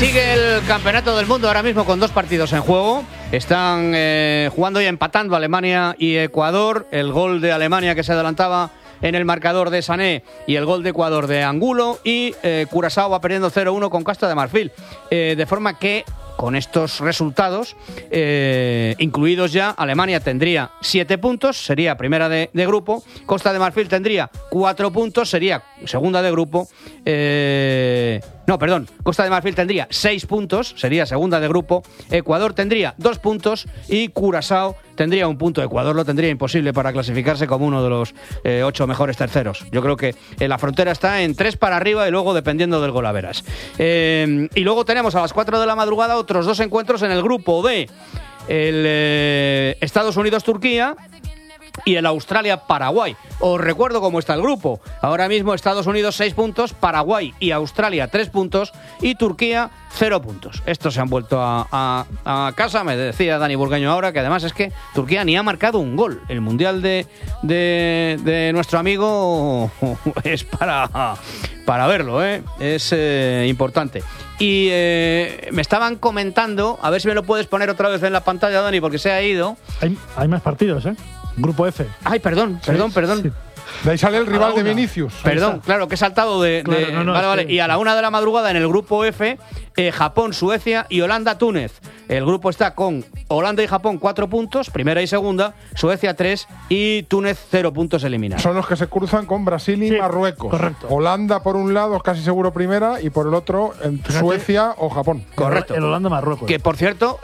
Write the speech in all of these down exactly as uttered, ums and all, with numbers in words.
Sigue el campeonato del mundo ahora mismo con dos partidos en juego. Están eh, jugando y empatando Alemania y Ecuador. El gol de Alemania que se adelantaba en el marcador de Sané y el gol de Ecuador de Angulo. Y eh, Curazao va perdiendo cero uno con Costa de Marfil. Eh, de forma que con estos resultados, eh, incluidos ya, Alemania tendría siete puntos, sería primera de, de grupo. Costa de Marfil tendría cuatro puntos, sería segunda de grupo. Eh, no, perdón, Costa de Marfil tendría seis puntos, sería segunda de grupo. Ecuador tendría dos puntos y Curazao tendría un punto. Ecuador lo tendría imposible para clasificarse como uno de los eh, ocho mejores terceros. Yo creo que eh, la frontera está en tres para arriba y luego dependiendo del golaveras. Eh, y luego tenemos a las cuatro de la madrugada otros dos encuentros en el grupo de el eh, Estados Unidos-Turquía y el Australia-Paraguay. Os recuerdo cómo está el grupo. Ahora mismo Estados Unidos seis puntos, Paraguay y Australia tres puntos y Turquía cero puntos. Estos se han vuelto a, a, a casa, me decía Dani Burgueño ahora, que además es que Turquía ni ha marcado un gol. El Mundial de, de, de nuestro amigo es para, para verlo, ¿eh? Es eh, importante. Y eh, me estaban comentando, a ver si me lo puedes poner otra vez en la pantalla, Dani, porque se ha ido. Hay, hay más partidos, ¿eh? Grupo F. Ay, perdón, perdón, sí, perdón. Sí. De ahí sale el rival de Vinicius. Perdón, claro, que he saltado de... Claro, de no, no, vale, vale. sí. Y a la una de la madrugada en el grupo F, eh, Japón, Suecia y Holanda-Túnez. El grupo está con Holanda y Japón cuatro puntos, primera y segunda, Suecia tres y Túnez cero puntos eliminados. Son los que se cruzan con Brasil y Sí, Marruecos. correcto. Holanda por un lado, casi seguro primera, y por el otro en Fíjate. Suecia o Japón. Correcto. El Holanda-Marruecos. Que, por cierto,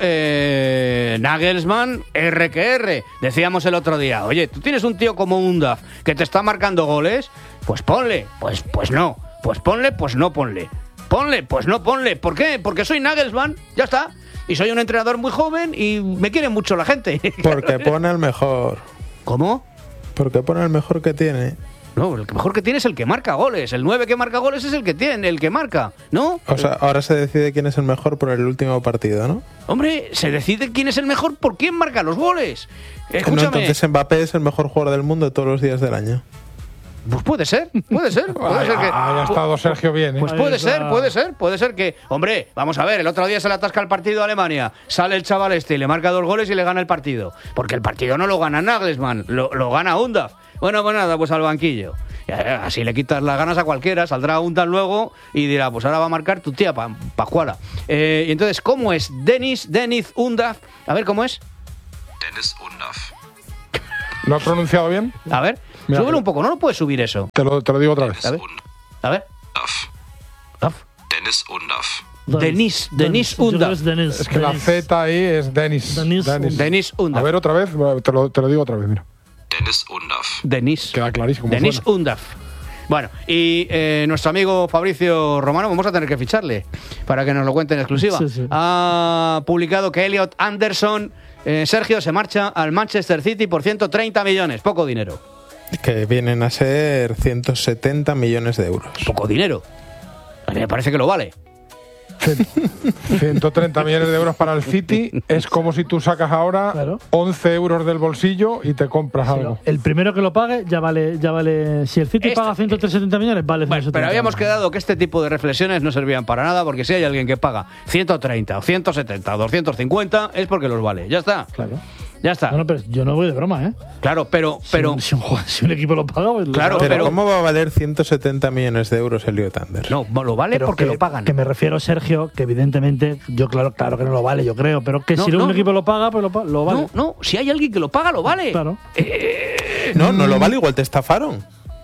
eh, Nagelsmann, R que R, decíamos el otro día, oye, tú tienes un tío como Undaf que te está marcando goles, pues ponle, pues, pues no, pues ponle, pues no ponle, ponle, pues no ponle. ¿Por qué? Porque soy Nagelsmann, ya está. Y soy un entrenador muy joven y me quiere mucho la gente. Porque pone el mejor. ¿Cómo? Porque pone el mejor que tiene. No, el mejor que tiene es el que marca goles. El nueve que marca goles es el que tiene, el que marca, ¿no? O sea, ahora se decide quién es el mejor por el último partido, ¿no? Hombre, se decide quién es el mejor por quién marca los goles. Escúchame. No, entonces Mbappé es el mejor jugador del mundo todos los días del año. Pues puede ser, puede ser. Puede ser que, Ah, ha estado Sergio bien, ¿eh? Pues puede ser, puede ser, puede ser que... Hombre, vamos a ver, el otro día se le atasca el partido a Alemania, sale el chaval este y le marca dos goles y le gana el partido. Porque el partido no lo gana Nagelsmann, lo, lo gana Undaf. Bueno, pues nada, pues al banquillo. Así le quitas las ganas a cualquiera, saldrá Undaf luego y dirá, pues ahora va a marcar tu tía pa, Pascuala. Eh, y entonces, ¿cómo es? Denis, Denis Undaf. A ver, ¿cómo es? Dennis Undaf. ¿Lo has pronunciado bien? A ver, Mira, súbelo un poco, no lo puedes subir eso. Te lo, te lo digo otra vez. A ver, a ver. Undaf. Dennis Undaf. Denis, Denis Yo creo que Undaf. es Denis. Es que la Denis. Z ahí es Denis. Denis Undaf. Denis Undaf. A ver otra vez, te lo, te lo digo otra vez, mira. Dennis Undaf. Denis. Queda clarísimo. Denis suena. Undaf. Bueno, y eh, nuestro amigo Fabricio Romano, vamos a tener que ficharle para que nos lo cuente en exclusiva. Sí, sí. Ha publicado que Elliot Anderson, eh, Sergio, se marcha al Manchester City por ciento treinta millones. Poco dinero. Que vienen a ser ciento setenta millones de euros. Poco dinero. A mí me parece que lo vale. ciento treinta millones de euros para el City es como si tú sacas ahora Claro. once euros del bolsillo y te compras algo. El primero que lo pague ya vale, ya vale. Si el City Este- paga ciento setenta millones, vale Bueno, ciento setenta. pero habíamos quedado que este tipo de reflexiones no servían para nada, porque si hay alguien que paga ciento treinta o ciento setenta o doscientos cincuenta es porque los vale. Ya está. Claro. Ya está. No, no, pero yo no voy de broma, ¿eh? Claro, pero... pero si, un, si, un, si un equipo lo paga, pues lo Claro, paga. Pero, pero- ¿cómo va a valer ciento setenta millones de euros Elliot Anderson? no, lo vale Pero porque que, lo pagan. Que me refiero, Sergio, que evidentemente, yo claro, claro que no lo vale, yo creo, pero que No, si no, un no. equipo lo paga, pues lo, pa- lo vale. No, no, si hay alguien que lo paga, lo vale. Claro. No, no lo vale, igual te estafaron.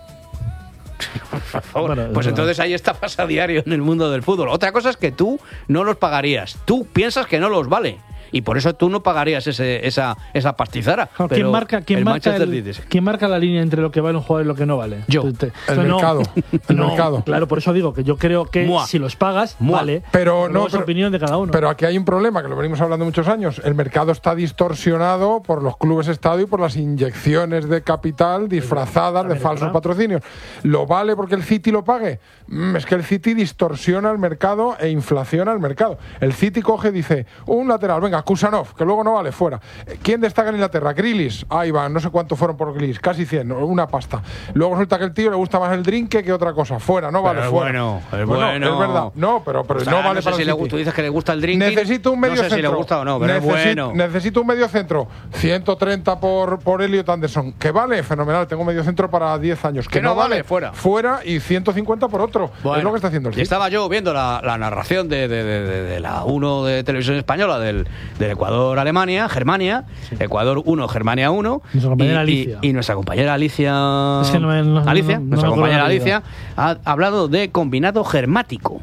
Por favor. Bueno, Pues es entonces ahí estafas a diario en el mundo del fútbol. Otra cosa es que tú no los pagarías. Tú piensas que no los vale. Y por eso tú no pagarías ese, esa, esa pastizara. Claro, Pero ¿Quién, marca, quién, el marca Manchester el- City. quién marca la línea entre lo que vale un jugador y lo que no vale? Yo. Te- te- El no, mercado. El no, mercado. Claro, por eso digo que yo creo que Mua. si los pagas, Mua. vale. Pero no, luego es pero- opinión de cada uno. Pero aquí hay un problema, que lo venimos hablando muchos años. El mercado está distorsionado por los clubes Estado y por las inyecciones de capital disfrazadas de También es falsos verdad. patrocinios. ¿Lo vale porque el City lo pague? Mm, es que el City distorsiona el mercado e inflaciona el mercado. El City coge y dice, un lateral, venga, venga, Kusanov, que luego no vale, fuera. ¿Quién destaca en Inglaterra? Grealish. Ahí va, no sé cuánto fueron por Grealish, casi cien, una pasta. Luego resulta que el tío le gusta más el drinque que otra cosa. Fuera, no vale, pero fuera. Bueno, es bueno, bueno. es verdad. No, pero, pero o sea, no vale no sé para si el le City. gusta, tú dices que le gusta el drinking. Necesito un medio no sé centro. si le gusta o no, pero Necesi- es bueno. Necesito un medio centro. ciento treinta por, por Elliot Anderson. Que vale, fenomenal. Tengo medio centro para diez años. Que, Que no vale, fuera. Fuera y ciento cincuenta por otro. Bueno, es lo que está haciendo el y City. estaba yo viendo la, la narración de, de, de, de, de la uno de Televisión Española del, del Ecuador-Alemania, Germania, sí. Ecuador uno, Germania uno. Nuestra compañera y, Alicia. Y, y nuestra compañera Alicia. Es que no me- no- Alicia, no- no nuestra me acuerdo compañera el Alicia, ha hablado de combinado germático.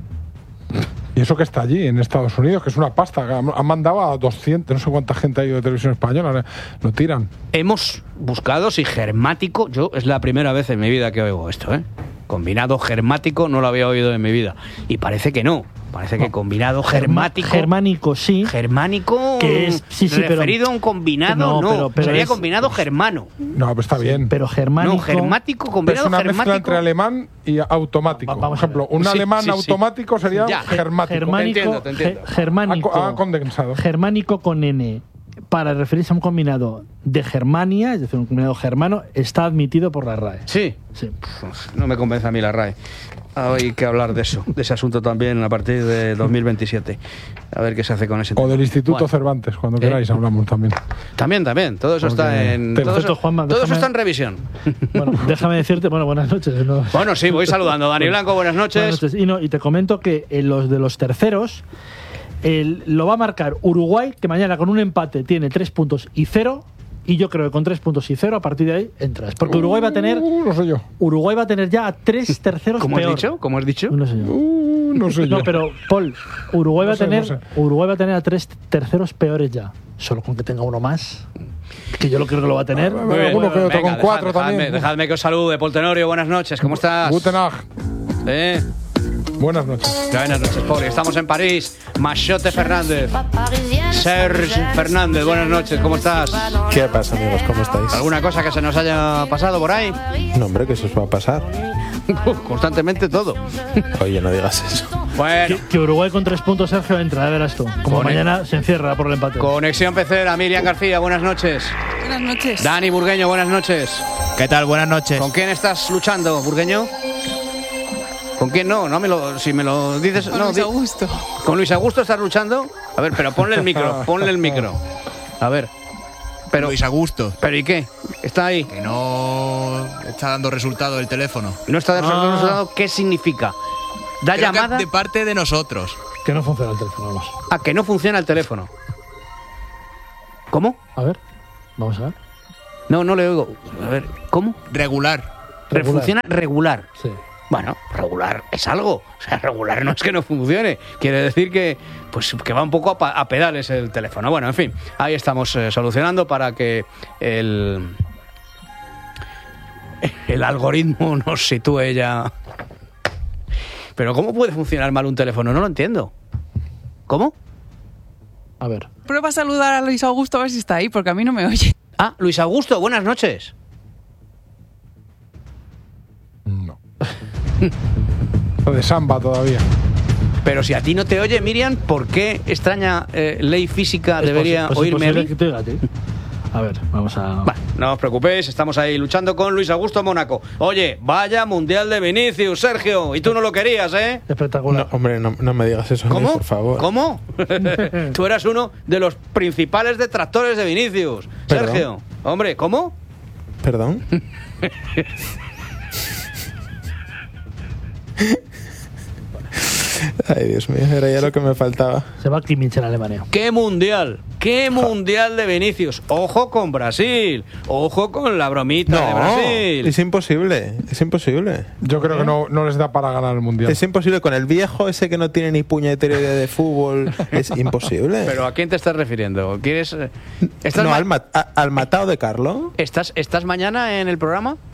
Y eso que está allí, en Estados Unidos, que es una pasta. Han mandado a doscientos, no sé cuánta gente ha ido de Televisión Española. Lo tiran. Hemos buscado si germático, yo es la primera vez en mi vida que oigo esto, ¿eh? Combinado germático no lo había oído en mi vida. Y parece que no. Parece que combinado germático. Germánico, sí. Germánico. Que es- sí, sí, pero- referido a un combinado, no. No, pero- pero Sería es- combinado germano. No, pero está bien. Pero germánico. No, germático, Pero es combinado una mezcla germático. entre alemán y automático. Va- vamos Por ejemplo, a ver. un Sí, alemán sí, sí. automático sería Ya. germático. Germánico, Te entiendo, te entiendo. ge- germánico, Ha co- ha condensado. germánico con N, para referirse a un combinado de Germania, es decir, un combinado germano, está admitido por la R A E. Sí. Sí. Pues no me convence a mí la R A E. Hay que hablar de eso, de ese asunto también a partir de dos mil veintisiete. A ver qué se hace con ese O tema. del Instituto Bueno, Cervantes, cuando ¿Eh? queráis hablamos también. También, también. Todo eso Porque está en. te- Todo, Perfecto, eso, Juanma, todo eso déjame- está en revisión. Bueno, déjame decirte, bueno, buenas noches. ¿no? Bueno, sí, voy saludando. Dani Blanco, buenas noches. Buenas noches. Y, no, y te comento que en los de los terceros el- lo va a marcar Uruguay, que mañana con un empate tiene tres puntos y cero. Y yo creo que con tres puntos y cero, a partir de ahí entras. Porque Uruguay va a tener. Uh, no sé yo. Uruguay va a tener ya a tres terceros ¿Cómo peor. has dicho? ¿Cómo has dicho? No sé yo. Uh, no sé yo. No, pero Paul, Uruguay No va a sé, tener no sé. Uruguay va a tener a tres terceros peores ya. Solo con que tenga uno más. Que yo lo creo que lo va a tener. Muy bien. Alguno que otro Venga, con cuatro dejadme, también. Dejadme que os salude. Paul Tenorio, buenas noches. ¿Cómo estás? Guten Tag. ¿Eh? Buenas noches. Buenas noches, Paul. Estamos en París. Machote Fernández. Serge Fernández, buenas noches. ¿Cómo estás? ¿Qué pasa, amigos? ¿Cómo estáis? ¿Alguna cosa que se nos haya pasado por ahí? No, hombre, que eso os va a pasar. Constantemente todo. Oye, no digas eso. Bueno. Que, que Uruguay con tres puntos, Sergio, entra, ya verás tú. Como Con mañana se encierra por el empate. Conexión Pecera, Miriam García, buenas noches. Buenas noches. Dani Burgueño, buenas noches. ¿Qué tal? Buenas noches. ¿Con quién estás luchando, Burgueño? ¿Con quién no? No me lo, si me lo dices, Con no. Luis di- Augusto. ¿Con Luis Augusto estás luchando? A ver, pero ponle el micro, ponle el micro. A ver. Pero, Luis Augusto, pero ¿y qué? Está ahí. que no está dando resultado el teléfono. No está Ah. resultado. ¿Qué significa? Da Creo que llamada de parte de nosotros. Que no funciona el teléfono, vamos. a que no funciona el teléfono. ¿Cómo? A ver, vamos a ver. No, no le oigo. A ver, ¿cómo? Regular. Re- Regular. Funciona regular. Sí. Bueno, regular es algo. O sea, regular no es que no funcione. Quiere decir que, pues, que va un poco a, pa- a pedales el teléfono. Bueno, en fin, ahí estamos eh, solucionando para que el, el algoritmo nos sitúe ya. Pero ¿cómo puede funcionar mal un teléfono? No lo entiendo. ¿Cómo? A ver. Prueba a saludar a Luis Augusto a ver si está ahí, porque a mí no me oye. Ah, Luis Augusto, buenas noches. No. Lo de samba todavía. Pero si a ti no te oye, Miriam, ¿por qué extraña eh, ley física Es debería posi- pues es oírme a posible mí? que te oiga a ti. A ver, vamos a. Bueno, no os preocupéis, estamos ahí luchando con Luis Augusto Mónaco. Oye, vaya Mundial de Vinicius, Sergio, y tú no lo querías, ¿eh? Espectacular. No, hombre, no, no me digas eso, a mí, ¿Cómo? por favor. ¿Cómo? Tú eras uno de los principales detractores de Vinicius. Perdón. Sergio, hombre, ¿cómo? ¿Perdón? Ay, Dios mío, era ya lo que me faltaba. Se va a Kimmich en Alemania. ¡Qué mundial! ¡Qué mundial de Vinicius! ¡Ojo con Brasil! ¡Ojo con la bromita de No, Brasil! es imposible, es imposible. Yo creo que no, no les da para ganar el mundial. Es imposible con el viejo ese que no tiene ni puñetera idea de fútbol. Es imposible. ¿Pero a quién te estás refiriendo? ¿Quieres...? eh, ¿Estás, no, ma- al, ma- a- al matado de Carlo. ¿Estás, ¿Estás mañana en el programa?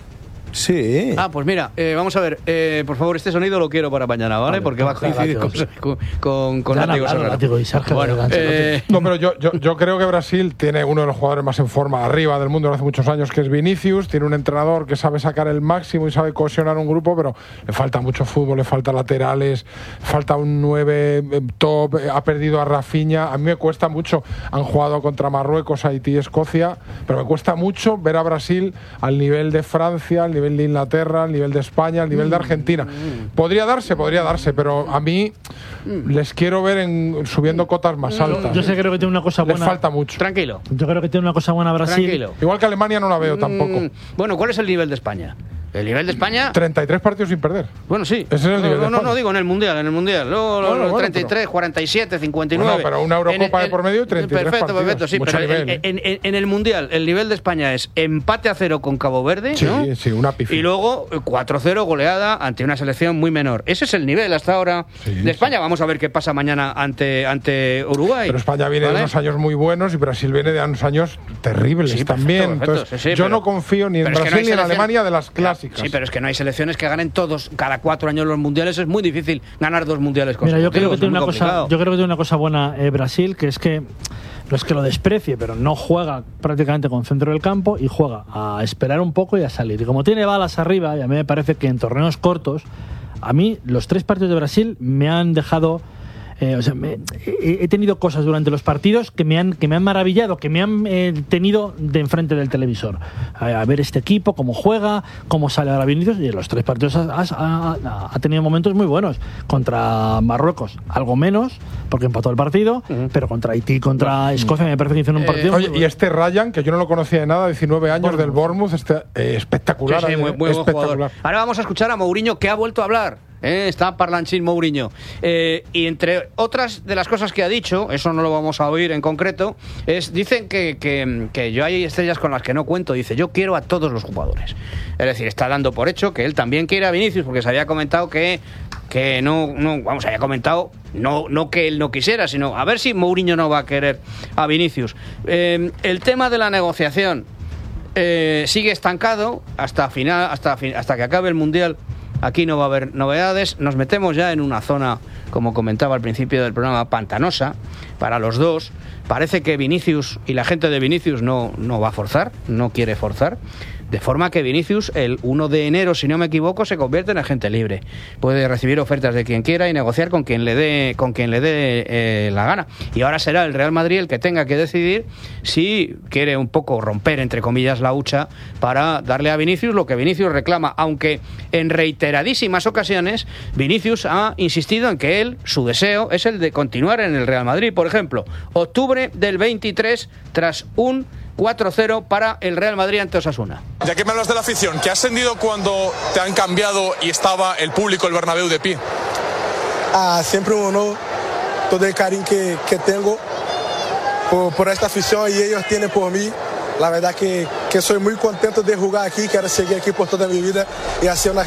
Sí. Ah, pues mira, eh, vamos a ver, eh, por favor, este sonido lo quiero para mañana, ¿vale? Vale, Porque va a coincidir con, con, con, con Ya han Látigo hablado, Serrano. Látigo y Sergio Bueno, Adelante, eh, No, pero yo, yo, yo creo que Brasil tiene uno de los jugadores más en forma arriba del mundo desde hace muchos años, que es Vinicius. Tiene un entrenador que sabe sacar el máximo y sabe cohesionar un grupo, pero le falta mucho fútbol, le falta laterales, falta un nueve top, ha perdido a Rafinha. A mí me cuesta mucho. Han jugado contra Marruecos, Haití, Escocia, pero me cuesta mucho ver a Brasil al nivel de Francia, al nivel de Inglaterra, al nivel de España, al nivel de Argentina. Podría darse, podría darse, pero a mí les quiero ver en, subiendo cotas más altas. Yo sé que creo que tiene una cosa Les buena. falta mucho. tranquilo, Yo creo que tiene una cosa buena Brasil. tranquilo. Igual que Alemania no la veo tampoco. Mm, bueno, ¿cuál es el nivel de España? El nivel de España. treinta y tres partidos sin perder. Bueno, sí. Ese es el no, nivel de no, no, España. no digo en el Mundial, en el Mundial. Luego, Bueno, los bueno, treinta y tres, pero- cuarenta y siete, cincuenta y nueve. Bueno, pero una Eurocopa En- de por medio y treinta y tres Perfecto, partidos. perfecto, sí. Mucho Pero nivel, en, en- en- en el Mundial, el nivel de España es empate a cero con Cabo Verde, Sí, ¿no? sí, una pifia. Y luego eh, cuatro cero goleada ante una selección muy menor. Ese es el nivel hasta ahora Sí, de España. sí. Vamos a ver qué pasa mañana ante, ante Uruguay. Pero España viene ¿Vale? de unos años muy buenos y Brasil viene de unos años terribles Sí, perfecto, también. perfecto, Entonces, sí, sí, yo pero- no confío ni en pero es que no Brasil hay ni en selección- Alemania de las clásicas. Sí, pero es que no hay selecciones que ganen todos cada cuatro años los mundiales. Es muy difícil ganar dos mundiales Mira, yo creo consecutivos. que tiene es muy una cosa, complicado. yo creo que tiene una cosa buena eh, Brasil, que es que no es que lo desprecie, pero no juega prácticamente con centro del campo y juega a esperar un poco y a salir. Y como tiene balas arriba, y a mí me parece que en torneos cortos, a mí los tres partidos de Brasil me han dejado. Eh, o sea, me- he, he tenido cosas durante los partidos que me han, que me han maravillado, que me han eh, tenido de enfrente del televisor. A, a ver este equipo, cómo juega, cómo sale ahora Vinicius. Y en los tres partidos ha, ha- ha- ha tenido momentos muy buenos. Contra Marruecos, algo menos, porque empató el partido, pero contra Haití, contra Escocia, me parece que hicieron un Eh, partido. muy Oye, y bueno. este Ryan, que yo no lo conocía de nada, diecinueve años del Bournemouth, este, eh, espectacular. Sí, sí, eh, muy, muy buen espectacular. jugador. Ahora vamos a escuchar a Mourinho, que ha vuelto a hablar. ¿eh? Está parlanchín Mourinho. Eh, y entre otras de las cosas que ha dicho, eso no lo vamos a oír en concreto, es dicen que, que, que yo hay estrellas con las que no cuento. Dice, yo quiero a todos los jugadores. Es decir, está dando por hecho que él también quiere a Vinicius, porque se había comentado que, que no, no, vamos, había comentado, no, no que él no quisiera, sino a ver si Mourinho no va a querer a Vinicius. Eh, el tema de la negociación eh, sigue estancado hasta final, hasta, fin- hasta que acabe el Mundial. Aquí no va a haber novedades. Nos metemos ya en una zona, como comentaba al principio del programa, pantanosa para los dos. Parece que Vinicius y la gente de Vinicius no, no va a forzar, no quiere forzar. De forma que Vinicius, el uno de enero, si no me equivoco, se convierte en agente libre. Puede recibir ofertas de quien quiera y negociar con quien le dé, con quien le dé eh, la gana. Y ahora será el Real Madrid el que tenga que decidir si quiere un poco romper, entre comillas, la hucha para darle a Vinicius lo que Vinicius reclama. Aunque en reiteradísimas ocasiones Vinicius ha insistido en que él, su deseo, es el de continuar en el Real Madrid. Por ejemplo, octubre del veintitrés, tras un cuatro cero para el Real Madrid ante Osasuna. Ya que me hablas de la afición, ¿qué has sentido cuando te han cambiado y estaba el público, el Bernabéu, de pie? Ah, siempre un honor, todo el cariño que, que tengo por, por esta afición y ellos tienen por mí. La verdad que, que soy muy contento de jugar aquí, quiero seguir aquí por toda mi vida y hacer una